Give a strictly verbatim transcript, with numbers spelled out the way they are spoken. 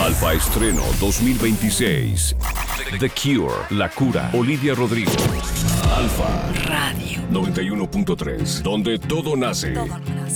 Alfa Estreno dos mil veintiséis. The Cure, La Cura, Olivia Rodrigo. Alfa Radio noventa y uno punto tres, donde todo nace. Todo nace.